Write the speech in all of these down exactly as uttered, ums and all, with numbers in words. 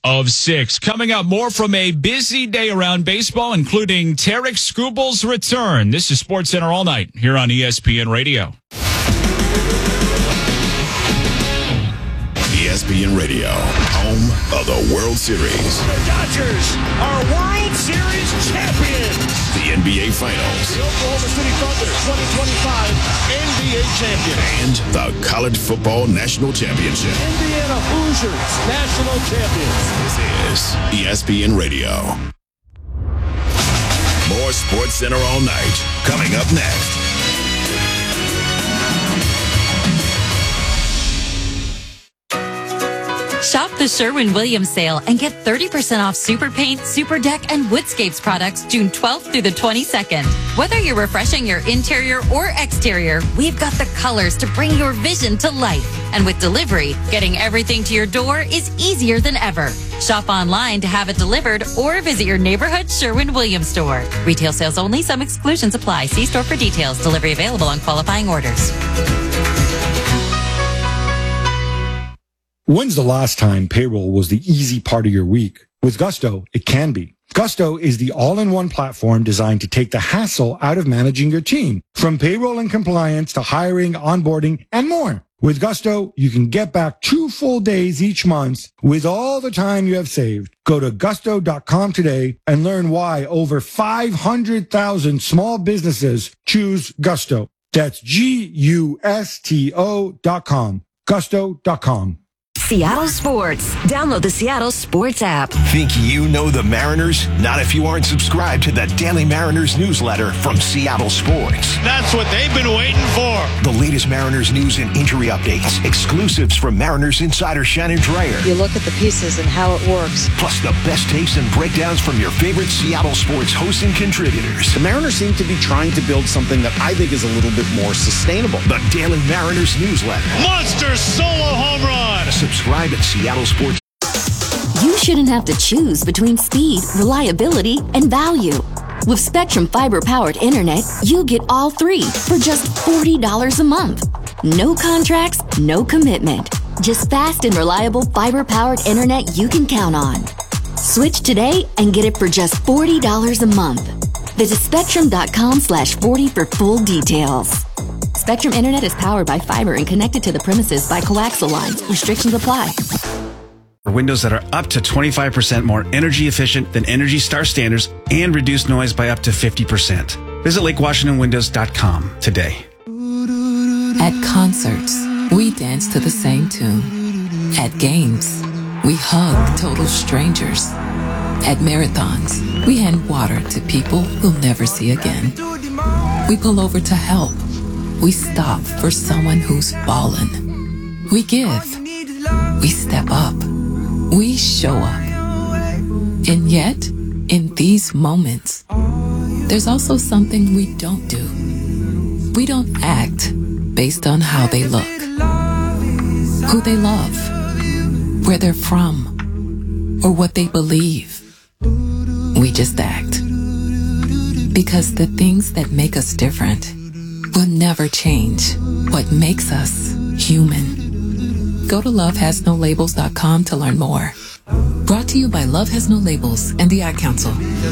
of six. Coming up, more from a busy day around baseball, including Tarek Skubal's return. This is SportsCenter All Night here on E S P N Radio. E S P N Radio, home of the World Series. The Dodgers are World Series champions. The N B A Finals. The Oklahoma City Thunder twenty twenty-five N B A champions. And the College Football National Championship. Indiana Hoosiers national champions. This is E S P N Radio. More SportsCenter All Night coming up next. Shop the Sherwin-Williams sale and get thirty percent off Super Paint, Super Deck, and Woodscapes products June twelfth through the twenty-second. Whether you're refreshing your interior or exterior, we've got the colors to bring your vision to life. And with delivery, getting everything to your door is easier than ever. Shop online to have it delivered or visit your neighborhood Sherwin-Williams store. Retail sales only. Some exclusions apply. See store for details. Delivery available on qualifying orders. When's the last time payroll was the easy part of your week? With Gusto, it can be. Gusto is the all-in-one platform designed to take the hassle out of managing your team, from payroll and compliance to hiring, onboarding, and more. With Gusto, you can get back two full days each month with all the time you have saved. Go to gusto dot com today and learn why over five hundred thousand small businesses choose Gusto. That's G U S T O dot com. gusto dot com. Seattle Sports. Download the Seattle Sports app. Think you know the Mariners? Not if you aren't subscribed to the Daily Mariners newsletter from Seattle Sports. That's what they've been waiting for. The latest Mariners news and injury updates. Exclusives from Mariners insider Shannon Dreyer. You look at the pieces and how it works. Plus the best takes and breakdowns from your favorite Seattle Sports hosts and contributors. The Mariners seem to be trying to build something that I think is a little bit more sustainable. The Daily Mariners newsletter. Monster solo home run. Subscribe at Seattle Sports. You shouldn't have to choose between speed, reliability, and value. With Spectrum fiber-powered internet, you get all three for just forty dollars a month. No contracts, no commitment. Just fast and reliable fiber-powered internet you can count on. Switch today and get it for just forty dollars a month. Visit spectrum dot com slash forty for full details. Spectrum Internet is powered by fiber and connected to the premises by coaxial lines. Restrictions apply. Windows that are up to twenty-five percent more energy efficient than Energy Star standards and reduce noise by up to fifty percent. Visit lake washington windows dot com today. At concerts, we dance to the same tune. At games, we hug total strangers. At marathons, we hand water to people we'll never see again. We pull over to help. We stop for someone who's fallen. We give. We step up. We show up. And yet, in these moments, there's also something we don't do. We don't act based on how they look, who they love, where they're from, or what they believe. We just act. Because the things that make us different will never change what makes us human. Go to love has no labels dot com to learn more. Brought to you by Love Has No Labels and the Ad Council.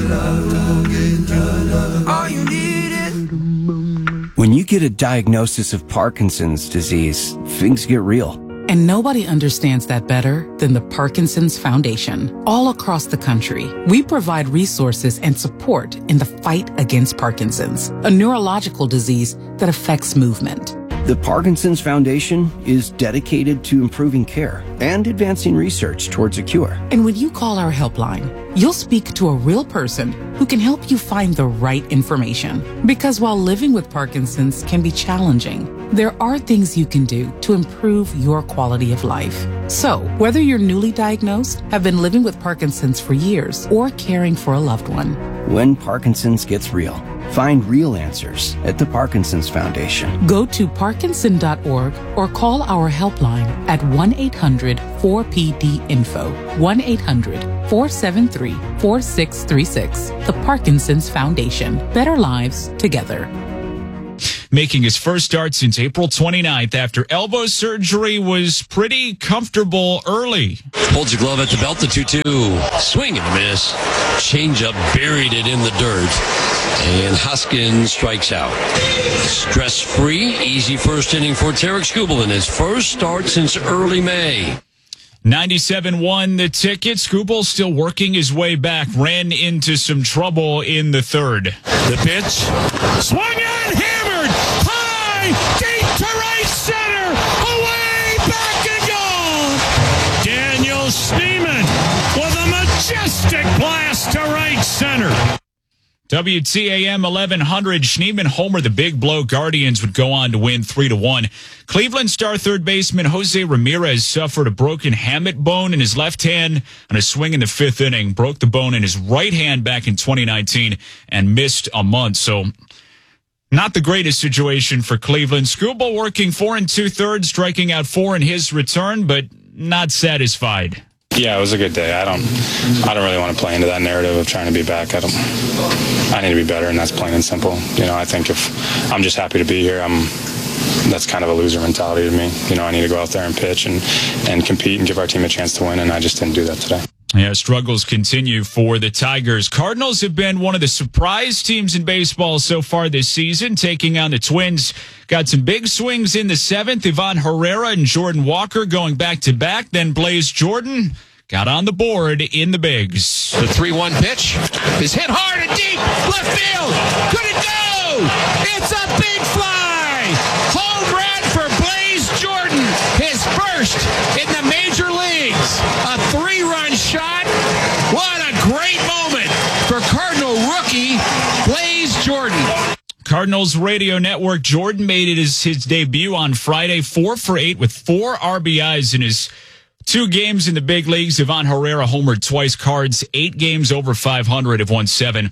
When you get a diagnosis of Parkinson's disease, things get real. And nobody understands that better than the Parkinson's Foundation. All across the country, we provide resources and support in the fight against Parkinson's, a neurological disease that affects movement. The Parkinson's Foundation is dedicated to improving care and advancing research towards a cure. And when you call our helpline, you'll speak to a real person who can help you find the right information. Because while living with Parkinson's can be challenging, there are things you can do to improve your quality of life. So, whether you're newly diagnosed, have been living with Parkinson's for years, or caring for a loved one, when Parkinson's gets real, find real answers at the Parkinson's Foundation. Go to parkinson dot org or call our helpline at one eight hundred four P D info, one eight hundred four seven three four six three six. The Parkinson's Foundation. Better lives together. making his first start since April twenty-ninth after elbow surgery was pretty comfortable early. Holds the glove at the belt, the two two. Swing and a miss. Changeup buried it in the dirt. And Hoskins strikes out. Stress-free, easy first inning for Tarek Skubal in his first start since early May. ninety-seven won the ticket. Skubal still working his way back. Ran into some trouble in the third. The pitch. Swung and hammered. High. Deep to right center. Away. Back and gone. Daniel Schneemann with a majestic blast to right center. W T A M eleven hundred, Schneemann homer, the big blow. Guardians would go on to win three to one. Cleveland star third baseman Jose Ramirez suffered a broken hamate bone in his left hand on a swing in the fifth inning. Broke the bone in his right hand back in twenty nineteen and missed a month. So not the greatest situation for Cleveland. Skubal working four and two-thirds, striking out four in his return, but not satisfied. Yeah, it was a good day. I don't I don't really want to play into that narrative of trying to be back. I don't I need to be better, and that's plain and simple. You know, I think if I'm just happy to be here, I'm that's kind of a loser mentality to me. You know, I need to go out there and pitch and, and compete and give our team a chance to win, and I just didn't do that today. Yeah, struggles continue for the Tigers. Cardinals have been one of the surprise teams in baseball so far this season, taking on the Twins. Got some big swings in the seventh. Ivan Herrera and Jordan Walker going back-to-back. Then Blaze Jordan got on the board in the bigs. The three one pitch is hit hard and deep. Left field. Could it go? It's a big fly. Home run for Blaze Jordan. His first in the major leagues. A three-run shot. What a great moment for Cardinal rookie Blaze Jordan. Cardinals radio network, Jordan made it his, his debut on Friday, four for eight with four R B Is in his two games in the big leagues. Ivan Herrera homered twice. Cards, eight games over five hundred, have won seven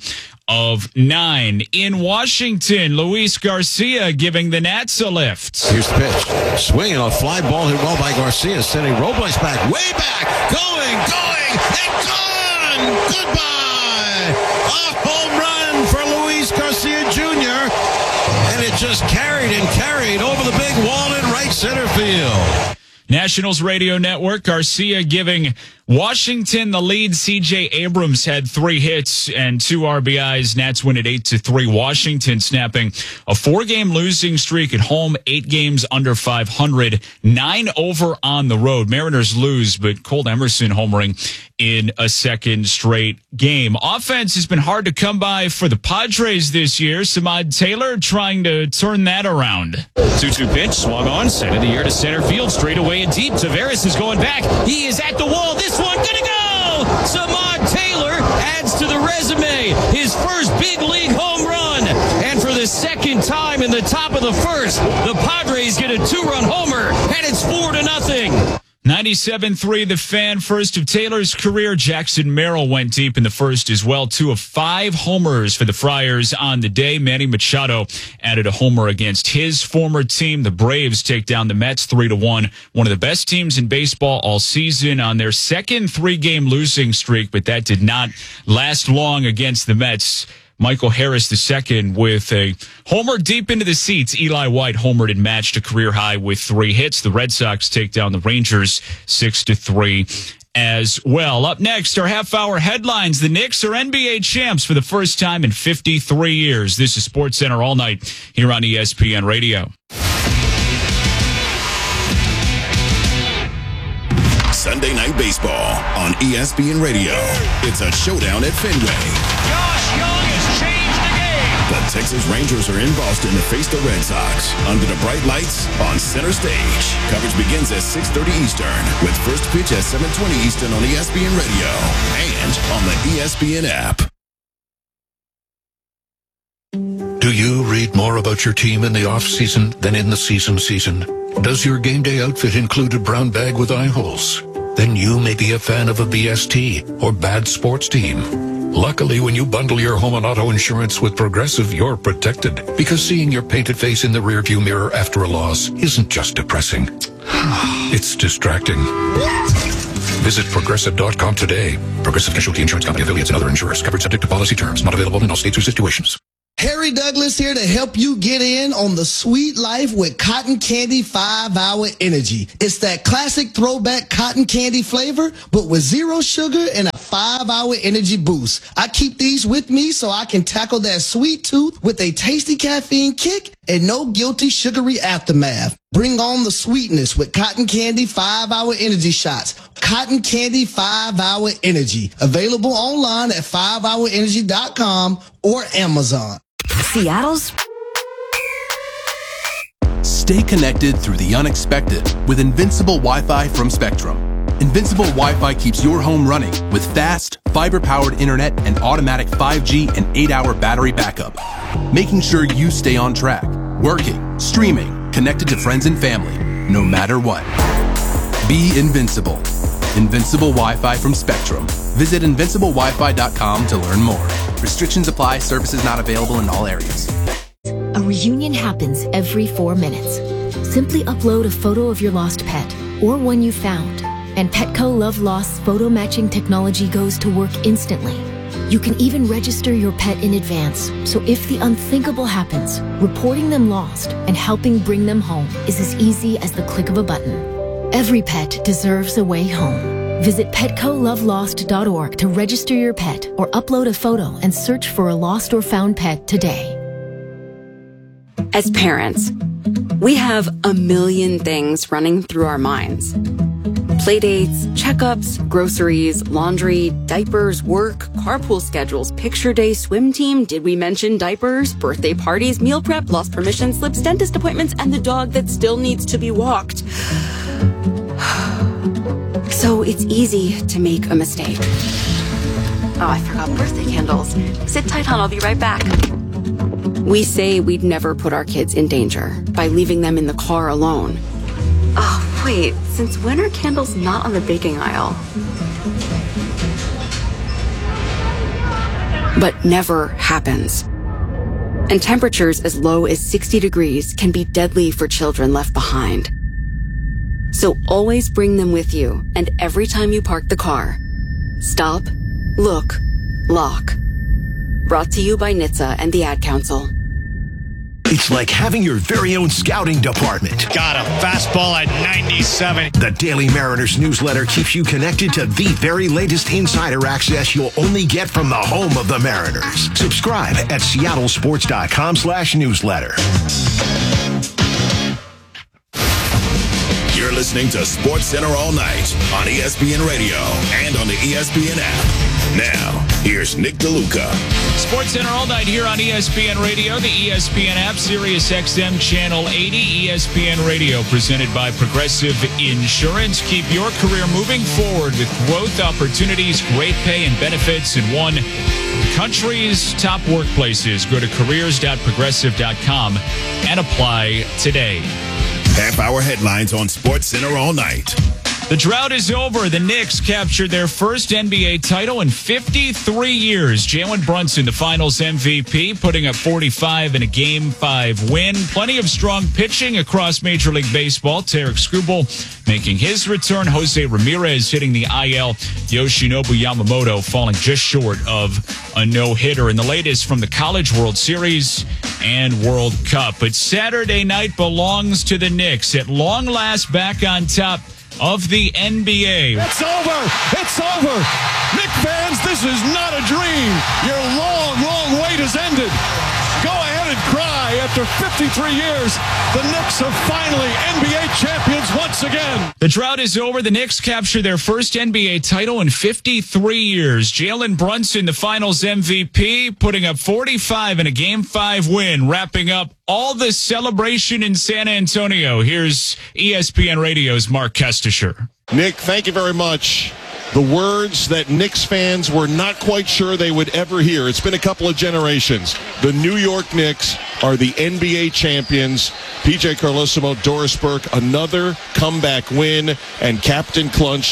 of nine. In Washington, Luis Garcia giving the Nats a lift. Here's the pitch. Swinging on a fly ball hit well by Garcia, sending Robles back, way back, going, going, and gone! Goodbye! A home run for Luis Garcia Junior And it just carried and carried over the big wall in right center field. Nationals radio network, Garcia giving Washington the lead. C J Abrams had three hits and two R B Is. Nats win at eight to three. Washington snapping a four-game losing streak at home, eight games under five hundred, nine over on the road. Mariners lose, but Cole Emerson homering in a second straight game. Offense has been hard to come by for the Padres this year. Samad Taylor trying to turn that around. two two pitch, swung on, sent in the air to center field, straight away and deep. Tavares is going back. He is at the wall. This one gonna go! Samad Taylor adds to the resume his first big league home run. And for the second time in the top of the first, the Padres get a two-run homer, and it's four to nothing. ninety-seven three, the Fan, first of Taylor's career. Jackson Merrill went deep in the first as well. Two of five homers for the Friars on the day. Manny Machado added a homer against his former team. The Braves take down the Mets three to one. One of the best teams in baseball all season on their second three-game losing streak, but that did not last long against the Mets. Michael Harris the second with a homer deep into the seats. Eli White homered and matched a career high with three hits. The Red Sox take down the Rangers six to three as well. Up next, our half-hour headlines. The Knicks are N B A champs for the first time in fifty-three years. This is SportsCenter All Night here on E S P N Radio. Sunday Night Baseball on E S P N Radio. It's a showdown at Fenway. Josh Young has changed the game. The Texas Rangers are in Boston to face the Red Sox under the bright lights on center stage. Coverage begins at six thirty Eastern with first pitch at seven twenty Eastern on E S P N Radio and on the E S P N app. Do you read more about your team in the off-season than in the season season? Does your game day outfit include a brown bag with eye holes? Then you may be a fan of a B S T or bad sports team. Luckily, when you bundle your home and auto insurance with Progressive, you're protected, because seeing your painted face in the rearview mirror after a loss isn't just depressing. It's distracting. Visit Progressive dot com today. Progressive Casualty Insurance Company, affiliates, and other insurers. Covered subject to policy terms. Not available in all states or situations. Harry Douglas here to help you get in on the sweet life with Cotton Candy five hour Energy. It's that classic throwback cotton candy flavor, but with zero sugar and a five hour energy boost. I keep these with me so I can tackle that sweet tooth with a tasty caffeine kick and no guilty sugary aftermath. Bring on the sweetness with Cotton Candy five hour Energy shots. Cotton Candy five hour Energy. Available online at five hour energy dot com or Amazon. Seattle's. Stay connected through the unexpected with Invincible Wi-Fi from Spectrum. Invincible Wi-Fi keeps your home running with fast, fiber-powered internet and automatic five G and eight hour battery backup, making sure you stay on track, working, streaming, connected to friends and family, no matter what. Be invincible. Invincible Wi-Fi from Spectrum. Visit invincible wi fi dot com to learn more. Restrictions apply. Services not available in all areas. A reunion happens every four minutes. Simply upload a photo of your lost pet or one you found, and Petco Love Lost's photo matching technology goes to work instantly. You can even register your pet in advance, so if the unthinkable happens, reporting them lost and helping bring them home is as easy as the click of a button. Every pet deserves a way home. Visit petco love lost dot org to register your pet or upload a photo and search for a lost or found pet today. As parents, we have a million things running through our minds. Playdates, checkups, groceries, laundry, diapers, work, carpool schedules, picture day, swim team, did we mention diapers, birthday parties, meal prep, lost permission slips, dentist appointments, and the dog that still needs to be walked. So it's easy to make a mistake. Oh, I forgot birthday candles. Sit tight, hon, I'll be right back. We say we'd never put our kids in danger by leaving them in the car alone. Oh, wait, since when are candles not on the baking aisle? But never happens. And temperatures as low as sixty degrees can be deadly for children left behind. So always bring them with you, and every time you park the car, stop, look, lock. Brought to you by N H T S A and the Ad Council. It's like having your very own scouting department. Got a fastball at ninety-seven. The Daily Mariners newsletter keeps you connected to the very latest insider access you'll only get from the home of the Mariners. Subscribe at seattle sports dot com slash newsletter. You're listening to Sports Center all night on E S P N Radio and on the E S P N app. Now, here's Nick DeLuca. Sports Center all night here on E S P N Radio, the E S P N app, Sirius X M Channel eighty, E S P N Radio, presented by Progressive Insurance. Keep your career moving forward with growth opportunities, great pay, and benefits in one of the country's top workplaces. Go to careers dot progressive dot com and apply today. Half-hour headlines on Sports Center all night. The drought is over. The Knicks captured their first N B A title in fifty-three years. Jalen Brunson, the finals M V P, putting up forty-five in a Game five win. Plenty of strong pitching across Major League Baseball. Tarek Skubal making his return. Jose Ramirez hitting the I L. Yoshinobu Yamamoto falling just short of a no-hitter. And the latest from the College World Series and World Cup. But Saturday night belongs to the Knicks. At long last, back on top of the N B A. It's over. It's over. Knicks fans, this is not a dream. Your long, long wait has ended. Go ahead and cry. After fifty-three years, the Knicks are finally N B A champions once again. The drought is over. The Knicks capture their first N B A title in fifty-three years. Jalen Brunson, the finals M V P, putting up forty-five in a Game five win, wrapping up all the celebration in San Antonio. Here's E S P N Radio's Mark Kestisher. Nick, thank you very much. The words that Knicks fans were not quite sure they would ever hear. It's been a couple of generations. The New York Knicks are the N B A champions. P J Carlesimo, Doris Burke, another comeback win, and Captain Clutch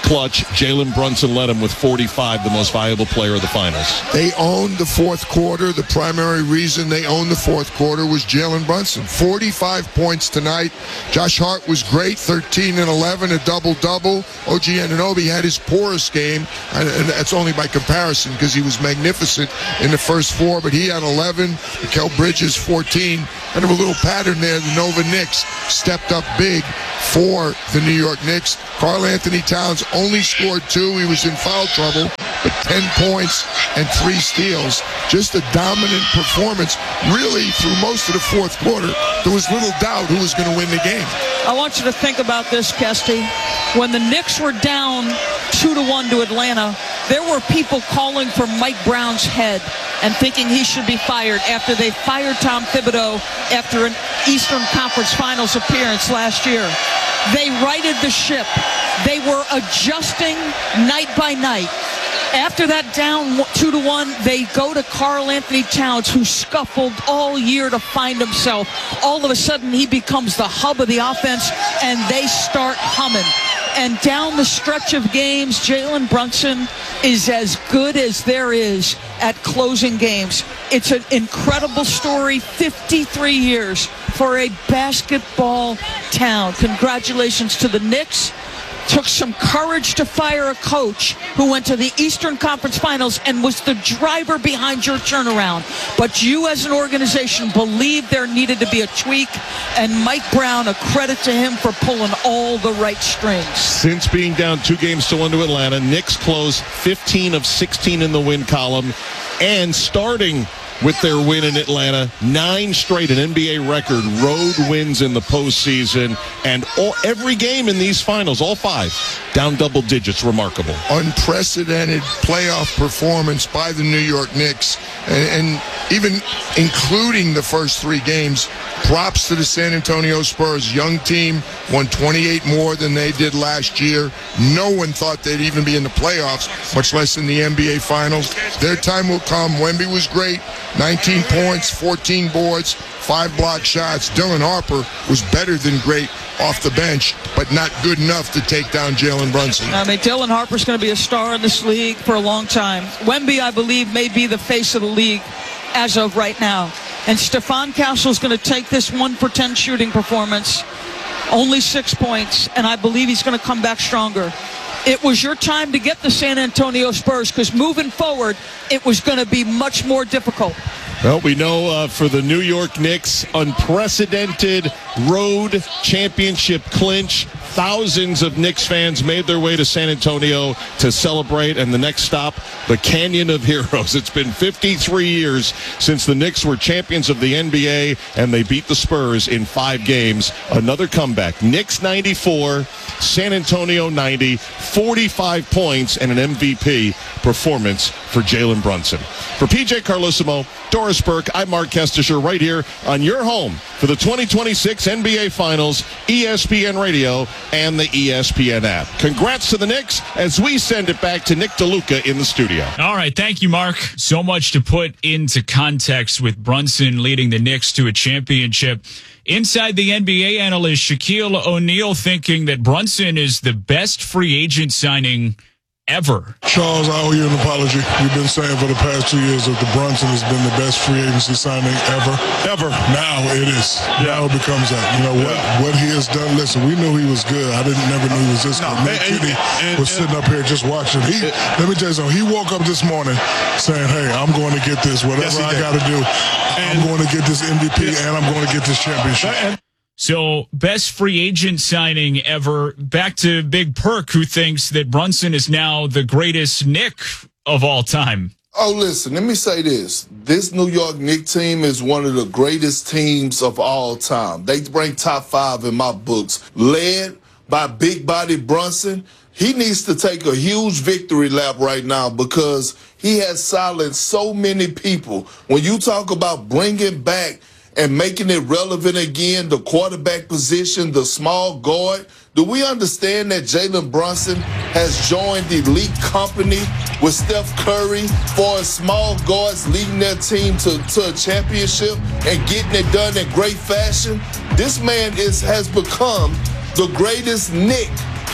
clutch, Jalen Brunson led him with forty-five, the most valuable player of the finals. They owned the fourth quarter. The primary reason they owned the fourth quarter was Jalen Brunson. forty-five points tonight. Josh Hart was great, thirteen and eleven, a double-double. O G Anunoby had his poorest game, and that's only by comparison because he was magnificent in the first four, but he had eleven. Mikal Bridges, fourteen. Kind of a little pattern there. The Nova Knicks stepped up big for the New York Knicks. Karl Anthony Towns only scored two. He was in foul trouble, but ten points and three steals. Just a dominant performance, really, through most of the fourth quarter. There was little doubt who was going to win the game. I want you to think about this, Kesty. When the Knicks were down two to one to Atlanta, there were people calling for Mike Brown's head and thinking he should be fired after they fired Tom Thibodeau after an Eastern Conference Finals appearance last year. They righted the ship. They were adjusting night by night. After that down two to one, they go to Karl Anthony Towns, who scuffled all year to find himself. All of a sudden, he becomes the hub of the offense, and they start humming. And down the stretch of games, Jalen Brunson is as good as there is at closing games. It's an incredible story, fifty-three years for a basketball town. Congratulations to the Knicks. Took some courage to fire a coach who went to the Eastern Conference Finals and was the driver behind your turnaround. But you as an organization believed there needed to be a tweak, and Mike Brown, a credit to him for pulling all the right strings. Since being down two games to one to Atlanta, Knicks closed fifteen of sixteen in the win column, and starting with their win in Atlanta, nine straight, an N B A record, road wins in the postseason, and all, every game in these finals, all five, down double digits. Remarkable. Unprecedented playoff performance by the New York Knicks, and, and even including the first three games, props to the San Antonio Spurs. Young team, won twenty-eight more than they did last year. No one thought they'd even be in the playoffs, much less in the N B A Finals. Their time will come. Wemby was great. nineteen points, fourteen boards, five block shots. Dylan Harper was better than great off the bench, but not good enough to take down Jalen Brunson. I mean, Dylan Harper's going to be a star in this league for a long time. Wemby, I believe, may be the face of the league as of right now. And Stephon Castle's going to take this one for ten shooting performance, only six points, and I believe he's going to come back stronger. It was your time to get the San Antonio Spurs, because moving forward, it was going to be much more difficult. Well, we know uh, for the New York Knicks, unprecedented road championship clinch. Thousands of Knicks fans made their way to San Antonio to celebrate, and the next stop, the Canyon of Heroes. It's been fifty-three years since the Knicks were champions of the N B A, and they beat the Spurs in five games. Another comeback. Knicks ninety-four, San Antonio ninety, forty-five points, and an M V P performance for Jalen Brunson. For P J Carlosimo, Doris Burke, I'm Mark Kestisher, right here on your home for the twenty twenty-six N B A Finals, E S P N Radio, and the E S P N app. Congrats to the Knicks as we send it back to Nick DeLuca in the studio. All right, thank you, Mark. So much to put into context with Brunson leading the Knicks to a championship. Inside the N B A analyst Shaquille O'Neal thinking that Brunson is the best free agent signing ever. Charles, I owe you an apology. You've been saying for the past two years that the Brunson has been the best free agency signing ever. Ever. Now it is. Yeah. Now it becomes that. You know, what yeah. what he has done. Listen, we knew he was good. I didn't never knew he was this good. No, Nick Kitty was and, sitting up here just watching. He, it, let me tell you something. He woke up this morning saying, hey, I'm going to get this. Whatever yes, I got to do, and, I'm going to get this M V P yes. and I'm going to get this championship. And, So, best free agent signing ever. Back to Big Perk, who thinks that Brunson is now the greatest Knick of all time. Oh, listen, let me say this. This New York Knicks team is one of the greatest teams of all time. They rank top five in my books. Led by big body Brunson. He needs to take a huge victory lap right now because he has silenced so many people. When you talk about bringing back and making it relevant again, the quarterback position, the small guard. Do we understand that Jalen Brunson has joined the elite company with Steph Curry for small guards leading their team to, to a championship and getting it done in great fashion? This man is has become the greatest Knick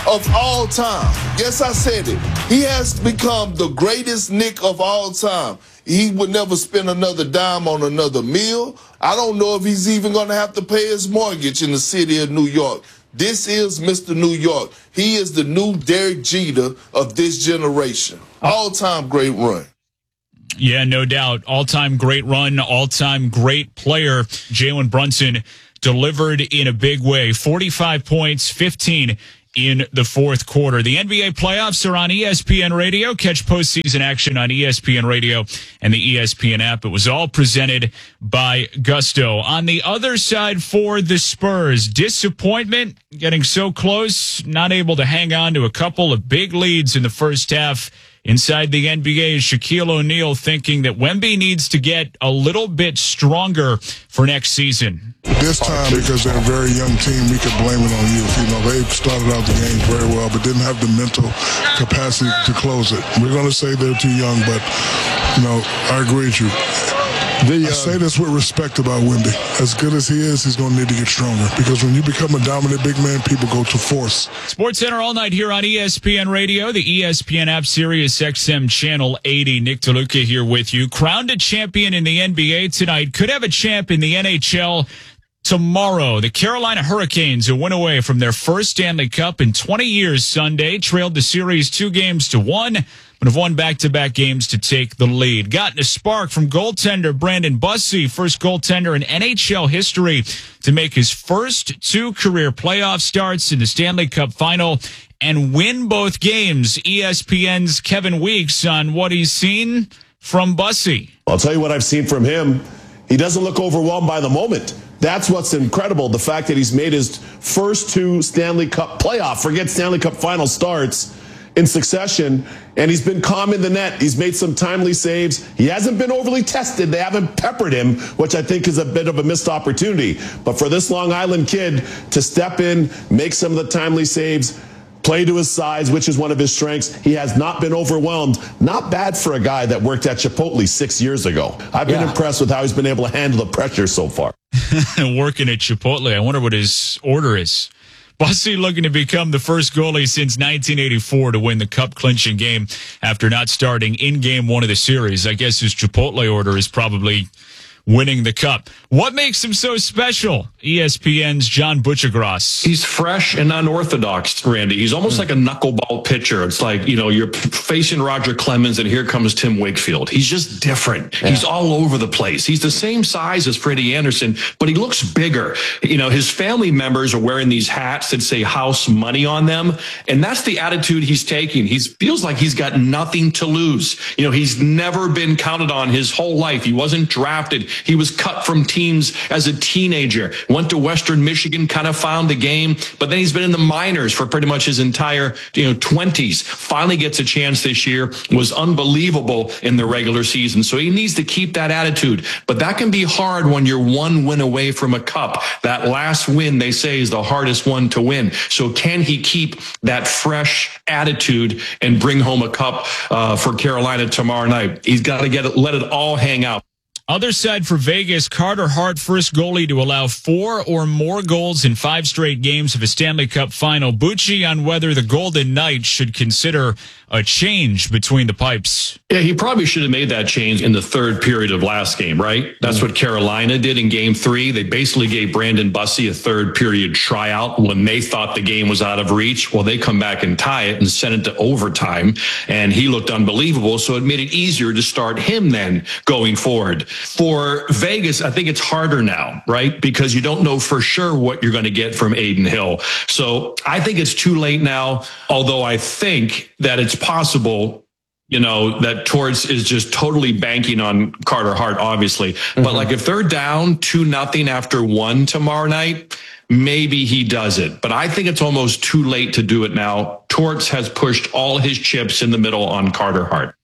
of all time. Yes, I said it. He has become the greatest Knick of all time. He would never spend another dime on another meal. I don't know if he's even going to have to pay his mortgage in the city of New York. This is Mister New York. He is the new Derek Jeter of this generation. All-time great run. Yeah, no doubt. All-time great run, all-time great player. Jalen Brunson delivered in a big way. forty-five points, fifteen in the fourth quarter. The N B A playoffs are on E S P N Radio. Catch postseason action on E S P N Radio and the E S P N app. It was all presented by Gusto. On the other side for the Spurs, disappointment, getting so close, not able to hang on to a couple of big leads in the first half. Inside the N B A is Shaquille O'Neal thinking that Wemby needs to get a little bit stronger for next season. This time, because they're a very young team, we could blame it on you. You know, they started out the game very well, but didn't have the mental capacity to close it. We're going to say they're too young, but, you know, I agree with you. The, uh, I say this with respect about Wemby. As good as he is, he's going to need to get stronger, because when you become a dominant big man, people go to force. Sports Center all night here on E S P N Radio, the E S P N app, Sirius X M Channel eighty. Nick DeLuca here with you. Crowned a champion in the N B A tonight. Could have a champ in the N H L tomorrow. The Carolina Hurricanes, who went away from their first Stanley Cup in twenty years Sunday, trailed the series two games to one, but have won back-to-back games to take the lead. Gotten a spark from goaltender Brandon Bussi, first goaltender in N H L history to make his first two career playoff starts in the Stanley Cup final and win both games. E S P N's Kevin Weeks on what he's seen from Bussi. I'll tell you what I've seen from him. He doesn't look overwhelmed by the moment. That's what's incredible, the fact that he's made his first two Stanley Cup playoff, forget Stanley Cup final starts, in succession, and he's been calm in the net. He's made some timely saves. He hasn't been overly tested. They haven't peppered him, which I think is a bit of a missed opportunity. But for this Long Island kid to step in, make some of the timely saves, play to his size, which is one of his strengths. He has not been overwhelmed. Not bad for a guy that worked at Chipotle six years ago. I've been yeah. impressed with how he's been able to handle the pressure so far. Working at Chipotle, I wonder what his order is. Bussi looking to become the first goalie since nineteen eighty-four to win the cup-clinching game after not starting in game one of the series. I guess his Chipotle order is probably winning the cup. What makes him so special? E S P N's John Butchergross. He's fresh and unorthodox, Randy. He's almost mm. like a knuckleball pitcher. It's like, you know, you're facing Roger Clemens and here comes Tim Wakefield. He's just different. Yeah. He's all over the place. He's the same size as Freddie Anderson, but he looks bigger. You know, his family members are wearing these hats that say house money on them, and that's the attitude he's taking. He feels like he's got nothing to lose. You know, he's never been counted on his whole life. He wasn't drafted. He was cut from teams as a teenager, went to Western Michigan, kind of found the game, but then he's been in the minors for pretty much his entire, you know, twenties. Finally gets a chance this year, was unbelievable in the regular season. So he needs to keep that attitude, but that can be hard when you're one win away from a cup. That last win, they say, is the hardest one to win. So can he keep that fresh attitude and bring home a cup uh, for Carolina tomorrow night? He's got to get it, let it all hang out. Other side for Vegas, Carter Hart, first goalie to allow four or more goals in five straight games of a Stanley Cup final. Bucci on whether the Golden Knights should consider a change between the pipes. Yeah, he probably should have made that change in the third period of last game, right? That's mm-hmm. what Carolina did in game three. They basically gave Brandon Bussi a third period tryout when they thought the game was out of reach. Well, they come back and tie it and send it to overtime, and he looked unbelievable. So it made it easier to start him then going forward. For Vegas, I think it's harder now, right? Because you don't know for sure what you're going to get from Adin Hill. So I think it's too late now, although I think that it's possible, you know, that Torts is just totally banking on Carter Hart, obviously. Mm-hmm. But like if they're down two nothing after one tomorrow night, maybe he does it. But I think it's almost too late to do it now. Torts has pushed all his chips in the middle on Carter Hart.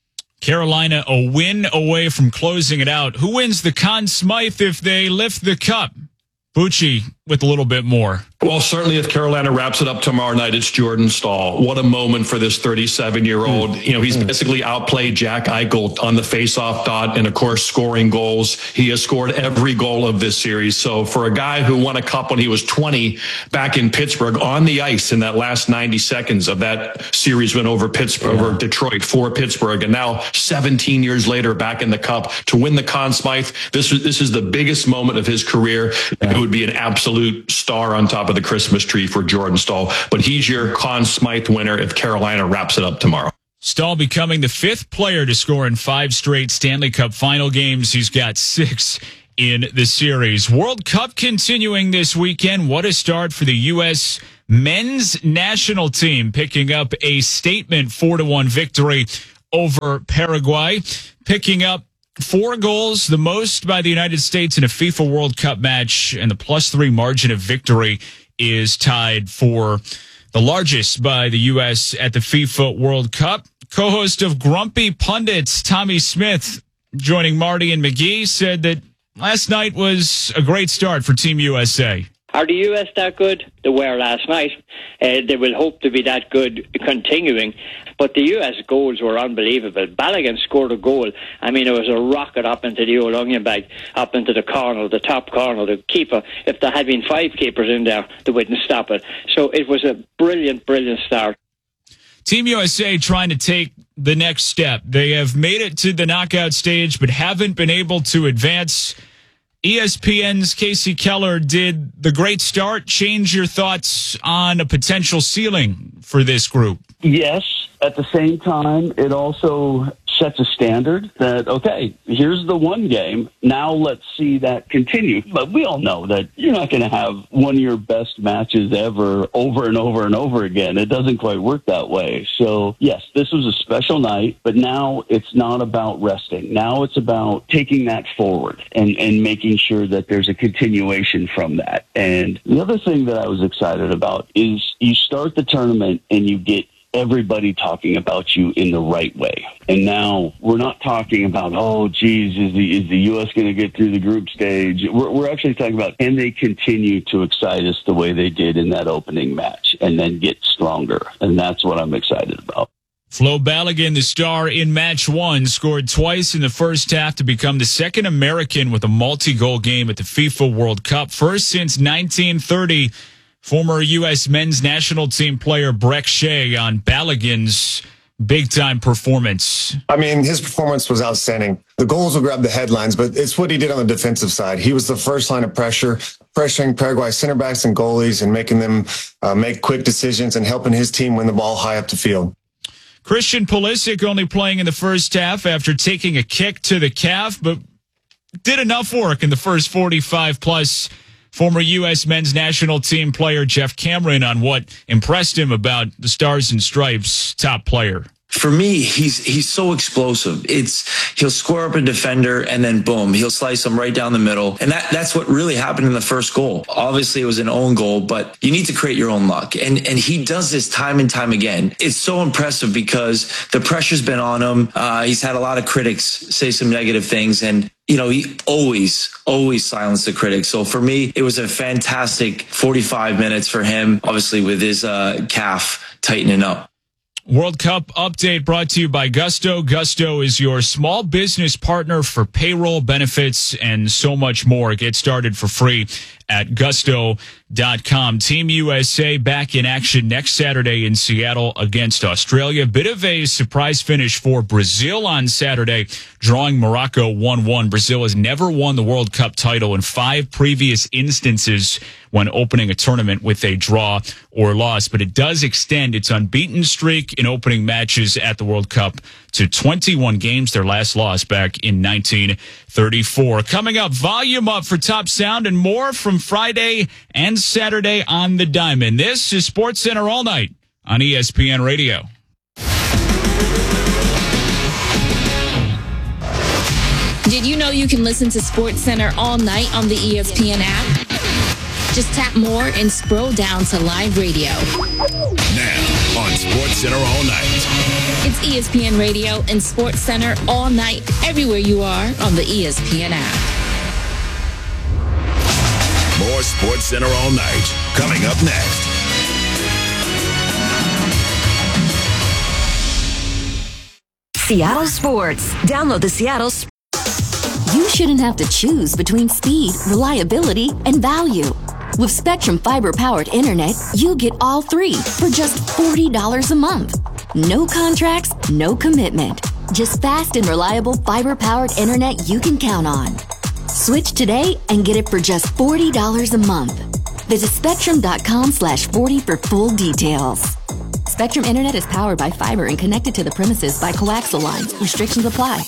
Carolina a win away from closing it out. Who wins the Conn Smythe if they lift the cup? Bucci, with a little bit more. Well, certainly if Carolina wraps it up tomorrow night, it's Jordan Staal. What a moment for this thirty-seven-year-old. Mm. You know, he's mm. basically outplayed Jack Eichel on the faceoff dot and, of course, scoring goals. He has scored every goal of this series. So for a guy who won a cup when he was twenty back in Pittsburgh on the ice in that last ninety seconds of that series win over Pittsburgh, yeah. over Detroit for Pittsburgh, and now seventeen years later back in the cup to win the Conn Smythe, this, this is the biggest moment of his career. Yeah. It would be an absolute star on top of the Christmas tree for Jordan Staal, but he's your Conn Smythe winner if Carolina wraps it up tomorrow. Staal becoming the fifth player to score in five straight Stanley Cup final games. He's got six in the series. World Cup continuing this weekend. What a start for the U S men's national team, picking up a statement four to one victory over Paraguay, picking up four goals, the most by the United States in a FIFA World Cup match, and the plus three margin of victory is tied for the largest by the U S at the FIFA World Cup. Co-host of Grumpy Pundits, Tommy Smith, joining Marty and McGee, said that last night was a great start for Team U S A. Are the U S that good? They were last night. Uh, they will hope to be that good continuing. But the U S goals were unbelievable. Balogun scored a goal. I mean, it was a rocket up into the old onion bag, up into the corner, the top corner. The keeper, if there had been five keepers in there, they wouldn't stop it. So it was a brilliant, brilliant start. Team U S A trying to take the next step. They have made it to the knockout stage, but haven't been able to advance. E S P N's Casey Keller, did the great start change your thoughts on a potential ceiling for this group? Yes. At the same time, it also sets a standard that, okay, here's the one game. Now let's see that continue. But we all know that you're not going to have one of your best matches ever over and over and over again. It doesn't quite work that way. So, yes, this was a special night, but now it's not about resting. Now it's about taking that forward and, and making sure that there's a continuation from that. And the other thing that I was excited about is you start the tournament and you get everybody talking about you in the right way. And now we're not talking about, oh, geez, is the, is the U S going to get through the group stage? We're, we're actually talking about, can they continue to excite us the way they did in that opening match and then get stronger? And that's what I'm excited about. Flo Balogun, the star in match one, scored twice in the first half to become the second American with a multi-goal game at the FIFA World Cup. First since nineteen thirty. Former U S men's national team player Brek Shea on Balogun's big-time performance. I mean, his performance was outstanding. The goals will grab the headlines, but it's what he did on the defensive side. He was the first line of pressure, pressuring Paraguay center backs and goalies and making them uh, make quick decisions and helping his team win the ball high up the field. Christian Pulisic only playing in the first half after taking a kick to the calf, but did enough work in the first forty-five plus. Former U S men's national team player Jeff Cameron on what impressed him about the Stars and Stripes top player. For me, he's he's so explosive. It's he'll score up a defender and then boom, he'll slice them right down the middle. And that that's what really happened in the first goal. Obviously, it was an own goal, but you need to create your own luck. And and he does this time and time again. It's so impressive because the pressure's been on him. Uh, he's had a lot of critics say some negative things, and you know, he always, always silenced the critics. So for me, it was a fantastic forty-five minutes for him, obviously with his uh, calf tightening up. World Cup update brought to you by Gusto. Gusto is your small business partner for payroll, benefits, and so much more. Get started for free at gusto dot com. Team U S A back in action next Saturday in Seattle against Australia. Bit of a surprise finish for Brazil on Saturday, drawing Morocco one one. Brazil has never won the World Cup title in five previous instances when opening a tournament with a draw or loss, but it does extend its unbeaten streak in opening matches at the World Cup to twenty-one games, their last loss back in nineteen thirty-four. Coming up, volume up for Top Sound and more from Friday and Saturday on the Diamond. This is Sports Center All Night on E S P N Radio. Did you know you can listen to Sports Center all night on the E S P N app? Just tap more and scroll down to live radio. Now on Sports Center All Night. It's E S P N Radio and Sports Center all night, everywhere you are on the E S P N app. More Sports Center all night. Coming up next. Seattle Sports. Download the Seattle Sports. You shouldn't have to choose between speed, reliability, and value. With Spectrum fiber-powered internet, you get all three for just forty dollars a month. No contracts, no commitment. Just fast and reliable fiber-powered internet you can count on. Switch today and get it for just forty dollars a month. Visit spectrum.com slash 40 for full details. Spectrum Internet is powered by fiber and connected to the premises by coaxial lines. Restrictions apply.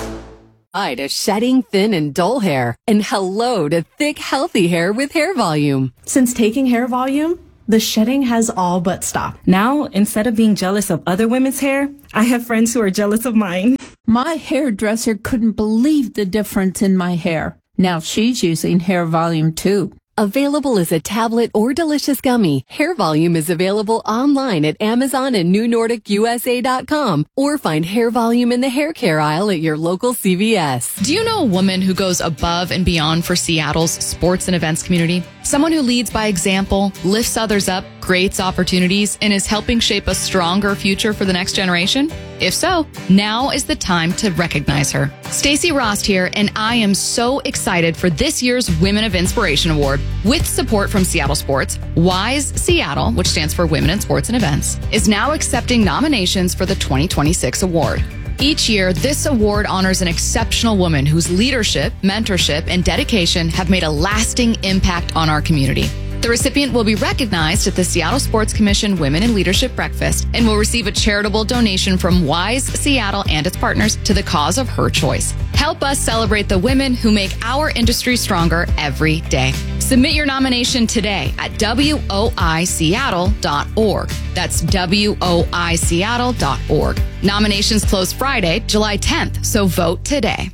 Hi to shedding thin and dull hair, and hello to thick, healthy hair with Hair Volume. Since taking Hair Volume, the shedding has all but stopped. Now, instead of being jealous of other women's hair, I have friends who are jealous of mine. My hairdresser couldn't believe the difference in my hair. Now she's using Hair Volume too. Available as a tablet or delicious gummy, Hair Volume is available online at Amazon and New Nordic U S A dot com, or find Hair Volume in the hair care aisle at your local C V S. Do you know a woman who goes above and beyond for Seattle's sports and events community? Someone who leads by example, lifts others up, creates opportunities, and is helping shape a stronger future for the next generation? If so, now is the time to recognize her. Stacey Rost here, and I am so excited for this year's Women of Inspiration Award. With support from Seattle Sports, WISE Seattle, which stands for Women in Sports and Events, is now accepting nominations for the twenty twenty-six award. Each year, this award honors an exceptional woman whose leadership, mentorship, and dedication have made a lasting impact on our community. The recipient will be recognized at the Seattle Sports Commission Women in Leadership Breakfast and will receive a charitable donation from WISE Seattle and its partners to the cause of her choice. Help us celebrate the women who make our industry stronger every day. Submit your nomination today at W O I Seattle dot org. That's W O I Seattle dot org. Nominations close Friday, July tenth, so vote today.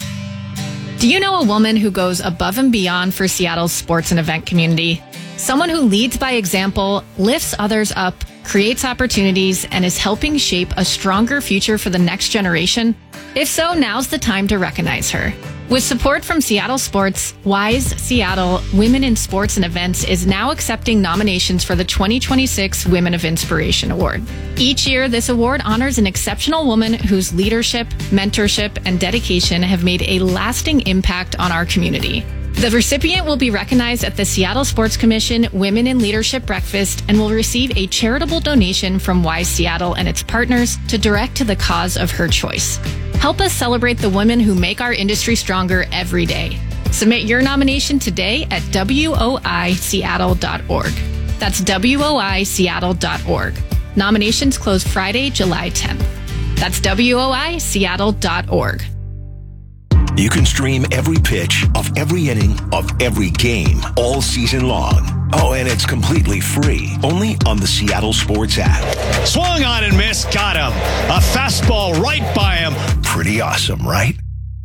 Do you know a woman who goes above and beyond for Seattle's sports and event community? Someone who leads by example, lifts others up, creates opportunities, and is helping shape a stronger future for the next generation? If so, now's the time to recognize her. With support from Seattle Sports, WISE Seattle Women in Sports and Events is now accepting nominations for the twenty twenty-six Women of Inspiration Award. Each year, this award honors an exceptional woman whose leadership, mentorship, and dedication have made a lasting impact on our community. The recipient will be recognized at the Seattle Sports Commission Women in Leadership Breakfast and will receive a charitable donation from WISE Seattle and its partners to direct to the cause of her choice. Help us celebrate the women who make our industry stronger every day. Submit your nomination today at W O I Seattle dot org. That's W O I Seattle dot org. Nominations close Friday, July tenth. That's W O I Seattle dot org. You can stream every pitch of every inning of every game all season long. Oh, and it's completely free. Only on the Seattle Sports app. Swung on and missed. Got him. A fastball right by him. Pretty awesome, right?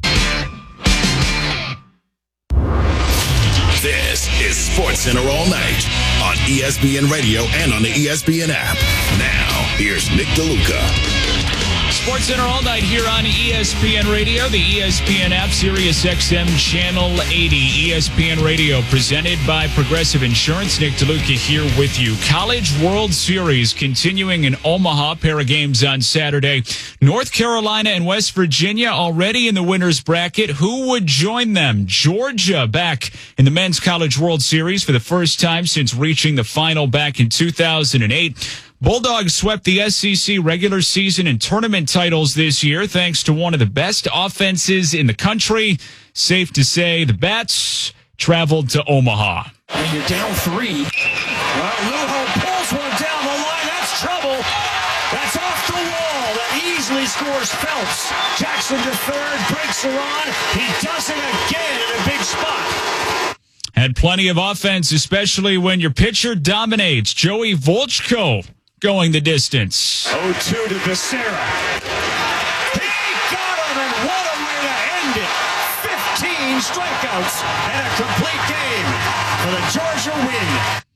This is Sports Center all night on E S P N Radio and on the E S P N app. Now, here's Nick DeLuca. Sports Center all night here on E S P N Radio, the E S P N app, Sirius X M Channel eighty. E S P N Radio presented by Progressive Insurance. Nick DeLuca here with you. College World Series continuing in Omaha. Pair of games on Saturday. North Carolina and West Virginia already in the winner's bracket. Who would join them? Georgia back in the Men's College World Series for the first time since reaching the final back in two thousand eight. Bulldogs swept the S E C regular season and tournament titles this year thanks to one of the best offenses in the country. Safe to say the Bats traveled to Omaha. And you're down three. Well, Lujo pulls one down the line. That's trouble. That's off the wall. That easily scores Phelps. Jackson to third, breaks the run. He does it again in a big spot. Had plenty of offense, especially when your pitcher dominates. Joey Volchko going the distance. oh two to Becerra. He got him, and what a way to end it. fifteen strikeouts and a complete game for the Georgia win.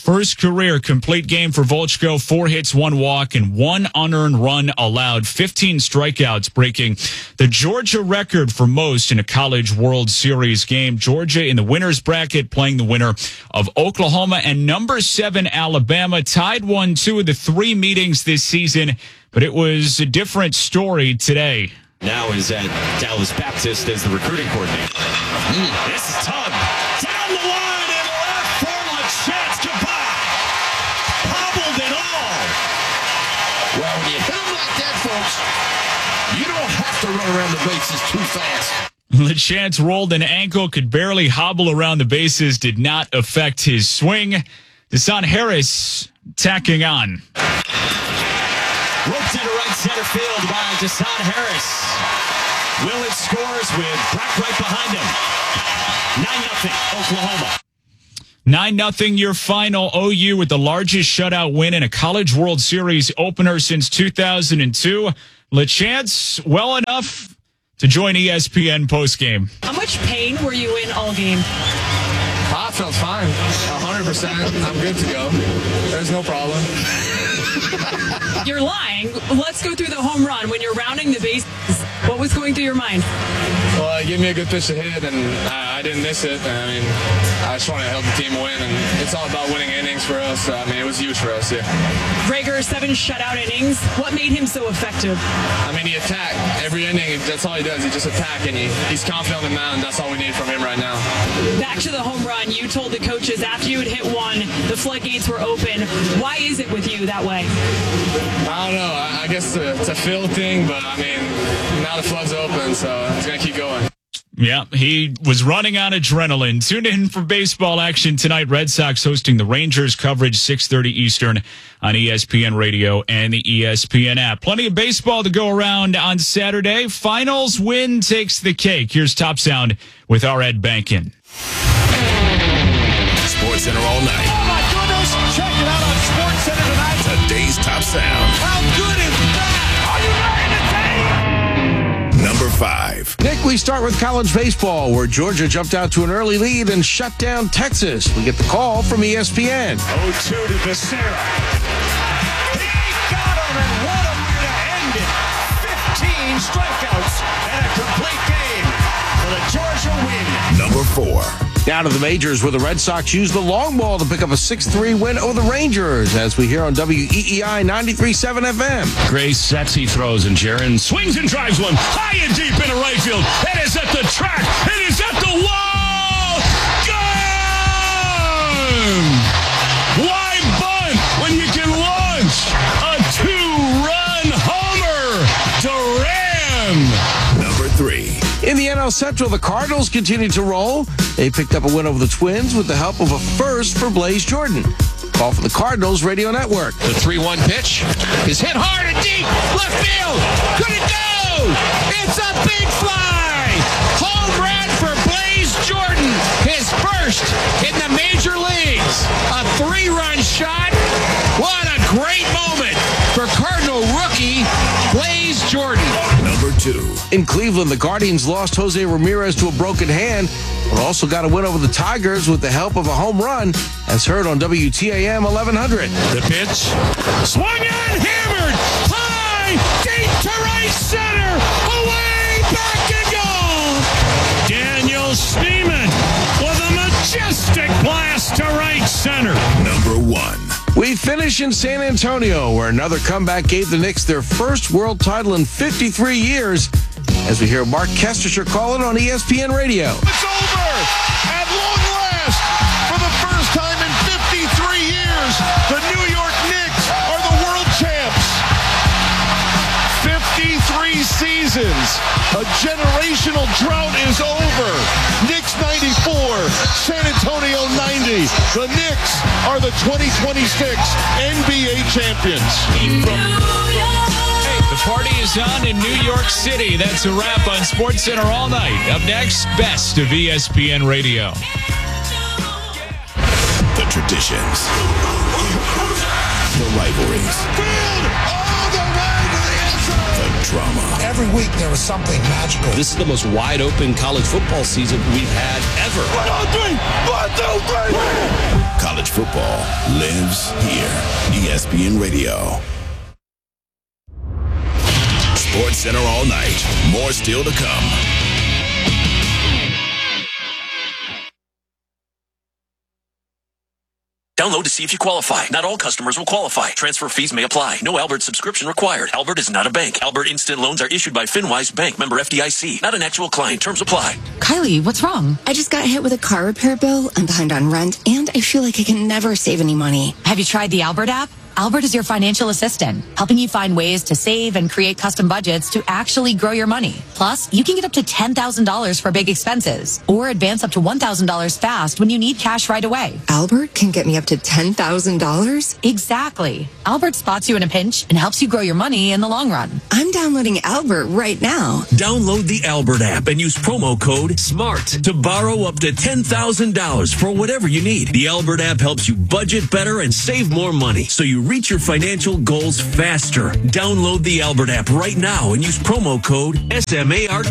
First career complete game for Volchko, four hits, one walk, and one unearned run allowed, fifteen strikeouts, breaking the Georgia record for most in a College World Series game. Georgia in the winner's bracket playing the winner of Oklahoma and number seven Alabama, tied one two of the three meetings this season, but it was a different story today. Now is at Dallas Baptist as the recruiting coordinator. Mm. This is Tug. Down the line and left for LaChance. Goodbye. Hobbled and all. Well, when you hit them like that, folks, you don't have to run around the bases too fast. LaChance rolled an ankle, could barely hobble around the bases, did not affect his swing. Deshaun Harris tacking on. Roped into right center field by Deshaun Harris. Willett scores with Brock right behind him. nine nothing Oklahoma. nine nothing your final. O U with the largest shutout win in a College World Series opener since two thousand two. LaChance well enough to join E S P N postgame. How much pain were you in all game? I felt fine. one hundred percent. I'm good to go. There's no problem. You're lying. Let's go through the home run. When you're rounding the bases, what was going through your mind? Well, it gave me a good pitch to hit, and I, I didn't miss it. I mean, I just want to help the team win, and it's all about winning innings for us. I mean, it was huge for us, yeah. Rager, seven shutout innings. What made him so effective? I mean, he attacked every inning. That's all he does. He just attack, and he, he's confident on the mound. That's all we need from him right now. Back to the home run. You told the coaches after you had hit one, the floodgates were open. Why is it with you that way? I don't know. I, I guess it's a feel thing, but I mean, now the flood's open, so it's going to keep going. Yeah, he was running on adrenaline. Tune in for baseball action tonight. Red Sox hosting the Rangers. Coverage six thirty Eastern on E S P N Radio and the E S P N app. Plenty of baseball to go around on Saturday. Finals win takes the cake. Here's Top Sound with our Ed Bankin. Sports Center all night. Oh my goodness! Check it out on Sports Center tonight. Today's Top Sound. How good is that? Are you ready to take? Number five. Nick, we start with college baseball, where Georgia jumped out to an early lead and shut down Texas. We get the call from E S P N. oh two to Becerra. He got him, and what a way to end it. fifteen strikeouts and a complete game for the Georgia win. Number four. Down to the majors, where the Red Sox used the long ball to pick up a six three win over the Rangers, as we hear on W E E I ninety-three point seven F M. Gray sets, he throws, and Jaron swings and drives one high and deep into right field. It is at the track. It is at the wall. Gone! Why bunt when you can launch a two-run homer? Duran! Number three. In the N L Central, the Cardinals continue to roll. They picked up a win over the Twins with the help of a first for Blaze Jordan. Call for the Cardinals Radio Network. The three one pitch is hit hard and deep. Left field. Could it go? It's a big fly. Home run for Blaze Jordan. His first in the major leagues. A three-run shot. What a great moment for Cardinal rookie Blaze Jordan. Number two. In Cleveland, the Guardians lost Jose Ramirez to a broken hand, but also got a win over the Tigers with the help of a home run, as heard on W T A M eleven hundred. The pitch. Swung and hammered. High. Deep to right center. Away. Back and gone. Daniel Schneemann with a majestic blast to right center. Number one. We finish in San Antonio, where another comeback gave the Knicks their first world title in fifty-three years, as we hear Mark Kestisher call it on E S P N Radio. It's over at long last. For the first time in fifty-three years, the New York Knicks are the world champs. fifty-three seasons. A generational drought is over. Knicks ninety-four, San Antonio ninety. The Knicks are the twenty twenty-six N B A champions. The party is on in New York City. That's a wrap on Sports Center all night. Up next, best of E S P N Radio. The traditions. The rivalries. The drama. Every week there was something magical. This is the most wide open college football season we've had ever. One, two, three. One, two, three. college football lives here. E S P N Radio. Sports Center all night. More still to come. Download to see if you qualify. Not all customers will qualify. Transfer fees may apply. No Albert subscription required. Albert is not a bank. Albert Instant Loans are issued by FinWise Bank, member F D I C. Not an actual client. Terms apply. Kylie, what's wrong? I just got hit with a car repair bill. I'm behind on rent, and I feel like I can never save any money. Have you tried the Albert app? Albert is your financial assistant, helping you find ways to save and create custom budgets to actually grow your money. Plus, you can get up to ten thousand dollars for big expenses or advance up to one thousand dollars fast when you need cash right away. Albert can get me up to ten thousand dollars? Exactly. Albert spots you in a pinch and helps you grow your money in the long run. I'm downloading Albert right now. Download the Albert app and use promo code SMART to borrow up to ten thousand dollars for whatever you need. The Albert app helps you budget better and save more money, so you reach your financial goals faster. Download the Albert app right now and use promo code SMART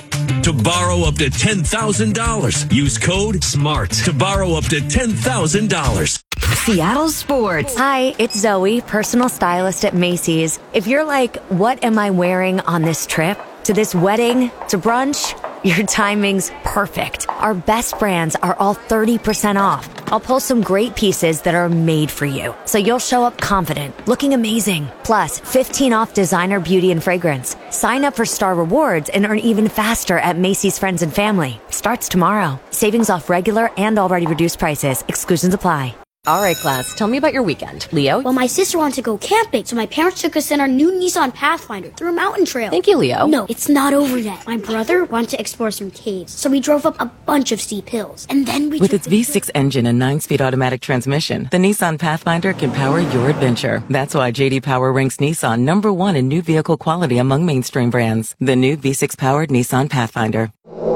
to borrow up to ten thousand dollars. Use code SMART to borrow up to ten thousand dollars. Seattle Sports. Hi, it's Zoe, personal stylist at Macy's. If you're like, what am I wearing on this trip? To this wedding? To brunch? Your timing's perfect. Our best brands are all thirty percent off. I'll pull some great pieces that are made for you, so you'll show up confident, looking amazing. Plus, fifteen off designer beauty and fragrance. Sign up for Star Rewards and earn even faster at Macy's Friends and Family. Starts tomorrow. Savings off regular and already reduced prices. Exclusions apply. All right, class, tell me about your weekend. Leo? Well, my sister wanted to go camping, so my parents took us in our new Nissan Pathfinder through a mountain trail. Thank you, Leo. No, it's not over yet. My brother wanted to explore some caves, so we drove up a bunch of steep hills. And then we With its V six engine and nine-speed automatic transmission, the Nissan Pathfinder can power your adventure. That's why J D Power ranks Nissan number one in new vehicle quality among mainstream brands. The new V six-powered Nissan Pathfinder.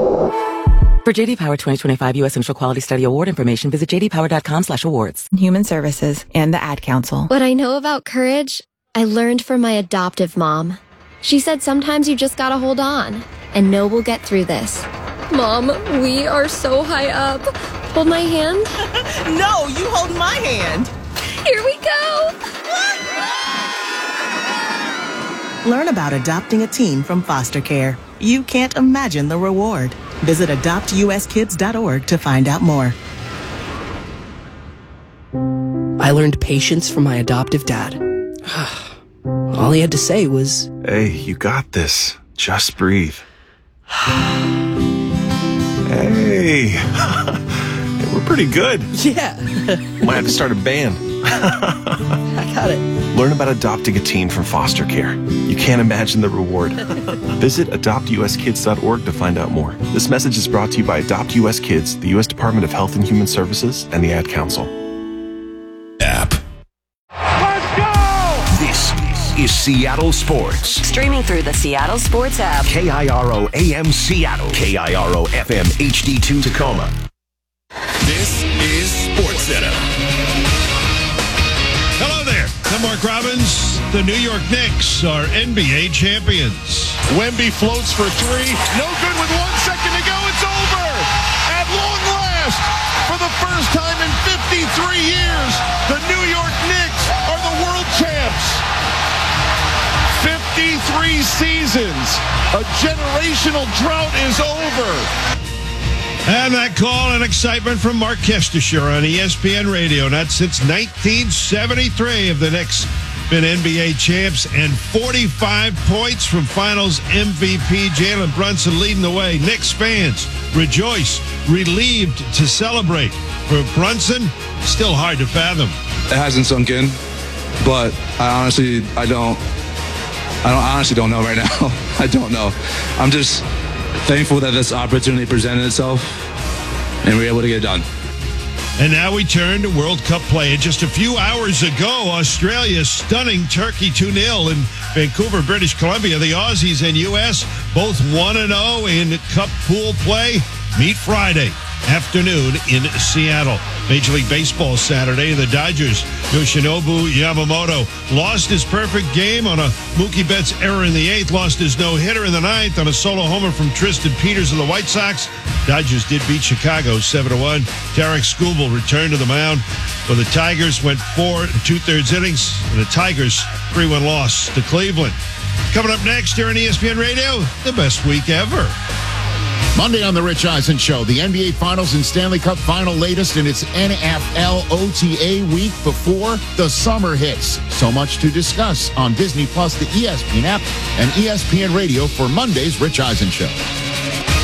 For J D Power twenty twenty-five U S Central Quality Study Award information, visit j d power dot com slash awards. Human Services and the Ad Council. What I know about courage, I learned from my adoptive mom. She said sometimes you just gotta hold on and know we'll get through this. Mom, we are so high up. Hold my hand. No, you hold my hand. Here we go. Learn about adopting a teen from foster care. You can't imagine the reward. Visit adopt u s kids dot org to find out more. I learned patience from my adoptive dad. All he had to say was, "Hey, you got this. Just breathe." Hey, we're pretty good. Yeah. Might have to start a band. I got it. Learn about adopting a teen from foster care. You can't imagine the reward. Visit adopt u s kids dot org to find out more. This message is brought to you by Adopt U S Kids, the U S Department of Health and Human Services, and the Ad Council. App. Let's go! This is Seattle Sports. Streaming through the Seattle Sports app. K I R O A M Seattle. K I R O F M H D two Tacoma. This is Sports Center. Hello there. I'm Mark Robbins. The New York Knicks are N B A champions. Wemby floats for three. No good with one second to go. It's over. At long last, for the first time in fifty-three years, the New York Knicks are the world champs. fifty-three seasons. A generational drought is over. And that call and excitement from Mark Kestisher on E S P N Radio. Not since nineteen seventy-three have the Knicks been N B A champs, and forty-five points from Finals M V P Jalen Brunson leading the way. Knicks fans rejoice, relieved to celebrate. For Brunson, still hard to fathom. It hasn't sunk in, but I honestly, I don't, I don't I honestly don't know right now. I don't know. I'm just thankful that this opportunity presented itself and we were able to get it done. And now we turn to World Cup play. And just a few hours ago, Australia stunning Turkey two nil in Vancouver, British Columbia. The Aussies and U S both one and oh in Cup pool play. meet Friday afternoon in Seattle. Major League Baseball Saturday, the Dodgers, Yoshinobu Yamamoto lost his perfect game on a Mookie Betts error in the eighth, lost his no-hitter in the ninth on a solo homer from Tristan Peters of the White Sox. Dodgers did beat Chicago seven to one. Tarek Skubal returned to the mound. Well, the Tigers went four and two-thirds innings, and the Tigers three one loss to Cleveland. Coming up next here on E S P N Radio, the best week ever. Monday on The Rich Eisen Show, the N B A Finals and Stanley Cup Final latest in its N F L O T A week before the summer hits. So much to discuss on Disney Plus, the E S P N app, and E S P N Radio for Monday's Rich Eisen Show.